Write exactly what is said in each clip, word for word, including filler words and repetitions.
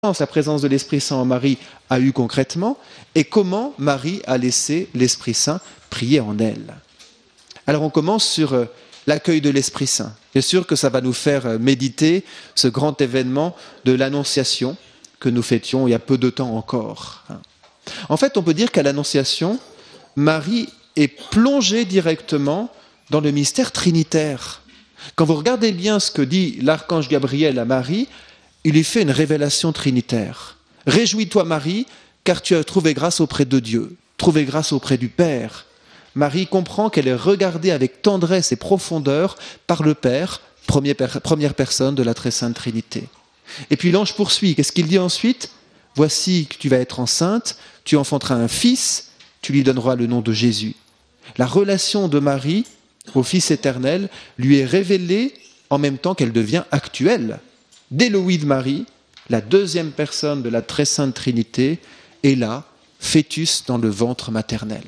la présence de l'Esprit Saint en Marie a eu concrètement et comment Marie a laissé l'Esprit Saint prier en elle. Alors on commence sur l'accueil de l'Esprit Saint. Bien sûr que ça va nous faire méditer ce grand événement de l'Annonciation que nous fêtions il y a peu de temps encore. En fait, on peut dire qu'à l'Annonciation, Marie est plongée directement dans le mystère trinitaire. Quand vous regardez bien ce que dit l'archange Gabriel à Marie, il lui fait une révélation trinitaire. « Réjouis-toi Marie, car tu as trouvé grâce auprès de Dieu, trouvé grâce auprès du Père. » Marie comprend qu'elle est regardée avec tendresse et profondeur par le Père, première personne de la très sainte Trinité. Et puis l'ange poursuit. Qu'est-ce qu'il dit ensuite ? « Voici que tu vas être enceinte, tu enfanteras un fils, tu lui donneras le nom de Jésus. » La relation de Marie au Fils éternel lui est révélée en même temps qu'elle devient actuelle. Dès le oui de Marie, la deuxième personne de la très sainte Trinité est là, fœtus dans le ventre maternel.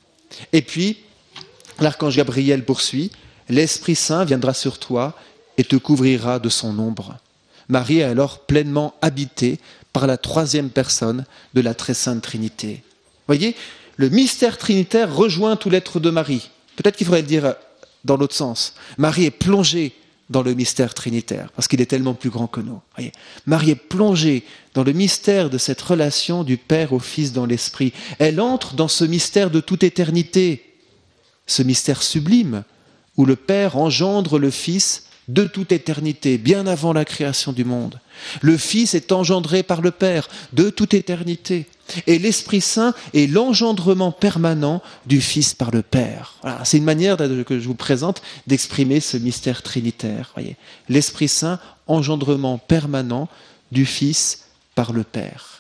Et puis, l'archange Gabriel poursuit, « L'Esprit Saint viendra sur toi et te couvrira de son ombre. » Marie est alors pleinement habitée par la troisième personne de la très sainte Trinité. Vous voyez, le mystère trinitaire rejoint tout l'être de Marie. Peut-être qu'il faudrait le dire dans l'autre sens. Marie est plongée dans le mystère trinitaire, parce qu'il est tellement plus grand que nous. Voyez, Marie est plongée dans le mystère de cette relation du Père au Fils dans l'Esprit. Elle entre dans ce mystère de toute éternité, ce mystère sublime, où le Père engendre le Fils de toute éternité, bien avant la création du monde. Le Fils est engendré par le Père de toute éternité. Et l'Esprit Saint est l'engendrement permanent du Fils par le Père. Voilà, c'est une manière que je vous présente d'exprimer ce mystère trinitaire. Voyez, l'Esprit Saint, engendrement permanent du Fils par le Père.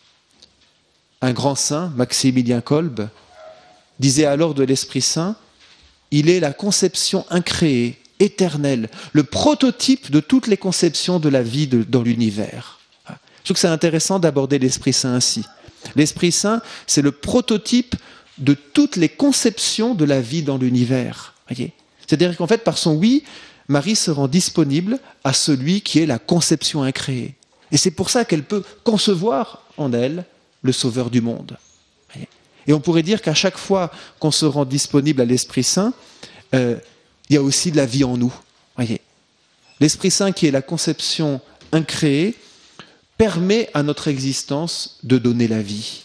Un grand saint, Maximilien Kolbe, disait alors de l'Esprit Saint, il est la conception incréée, éternelle, le prototype de toutes les conceptions de la vie de, dans l'univers. Je trouve que c'est intéressant d'aborder l'Esprit Saint ainsi. L'Esprit Saint, c'est le prototype de toutes les conceptions de la vie dans l'univers. Voyez ? C'est-à-dire qu'en fait, par son oui, Marie se rend disponible à celui qui est la conception incréée. Et c'est pour ça qu'elle peut concevoir en elle le Sauveur du monde. Voyez ? Et on pourrait dire qu'à chaque fois qu'on se rend disponible à l'Esprit Saint, euh, il y a aussi de la vie en nous. Voyez ? L'Esprit Saint, qui est la conception incréée, permet à notre existence de donner la vie.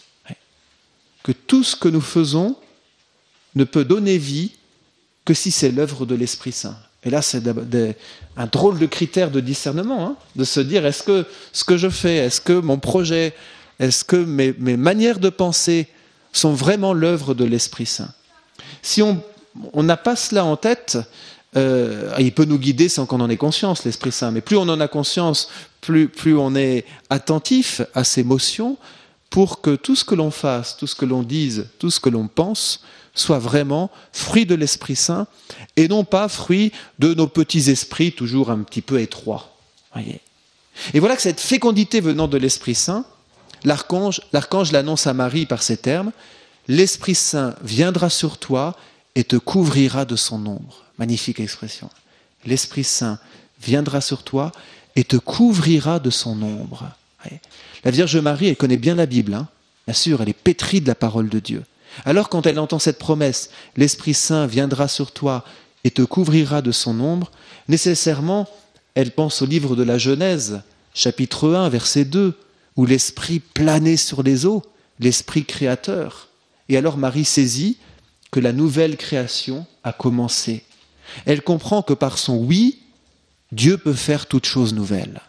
Que tout ce que nous faisons ne peut donner vie que si c'est l'œuvre de l'Esprit Saint. Et là, c'est un drôle de critère de discernement, hein, de se dire, est-ce que ce que je fais, est-ce que mon projet, est-ce que mes, mes manières de penser sont vraiment l'œuvre de l'Esprit Saint ? Si on on n'a pas cela en tête, euh, il peut nous guider sans qu'on en ait conscience, l'Esprit Saint. Mais plus on en a conscience, plus, plus on est attentif à ses motions pour que tout ce que l'on fasse, tout ce que l'on dise, tout ce que l'on pense soit vraiment fruit de l'Esprit Saint et non pas fruit de nos petits esprits toujours un petit peu étroits. Voyez. Et voilà que cette fécondité venant de l'Esprit Saint, l'archange, l'archange l'annonce à Marie par ces termes, « L'Esprit Saint viendra sur toi et te couvrira de son ombre. » Magnifique expression. L'Esprit Saint viendra sur toi et te couvrira de son ombre. La Vierge Marie, elle connaît bien la Bible, hein. Bien sûr, elle est pétrie de la parole de Dieu. Alors quand elle entend cette promesse, l'Esprit Saint viendra sur toi et te couvrira de son ombre, nécessairement, elle pense au livre de la Genèse, chapitre un, verset deux, où l'Esprit planait sur les eaux, l'Esprit créateur. Et alors Marie saisit que la nouvelle création a commencé. Elle comprend que par son oui, Dieu peut faire toute chose nouvelle.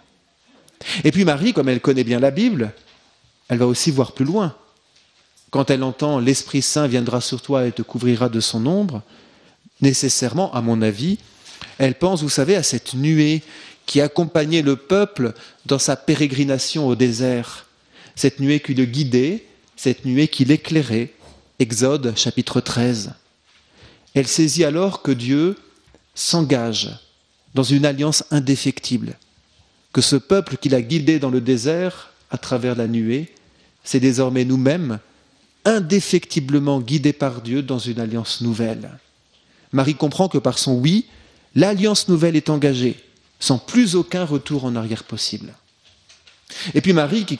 Et puis Marie, comme elle connaît bien la Bible, elle va aussi voir plus loin. Quand elle entend « l'Esprit Saint viendra sur toi et te couvrira de son ombre », nécessairement, à mon avis, elle pense, vous savez, à cette nuée qui accompagnait le peuple dans sa pérégrination au désert. Cette nuée qui le guidait, cette nuée qui l'éclairait. Exode, chapitre treize. Elle saisit alors que Dieu s'engage dans une alliance indéfectible, que ce peuple qu'il a guidé dans le désert à travers la nuée, c'est désormais nous-mêmes, indéfectiblement guidés par Dieu dans une alliance nouvelle. Marie comprend que par son oui, l'alliance nouvelle est engagée, sans plus aucun retour en arrière possible. Et puis Marie qui